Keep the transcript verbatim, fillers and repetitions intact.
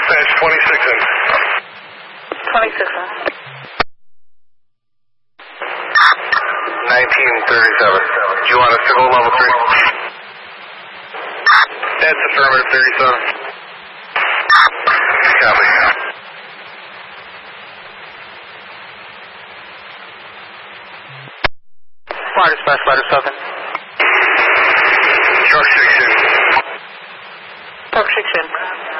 Dispatch twenty-six in. twenty-six in. nineteen thirty-seven. Do you want us to go level three? That's affirmative thirty-seven. Copy. Fire dispatch, ladder seven. Truck six in. Truck six in.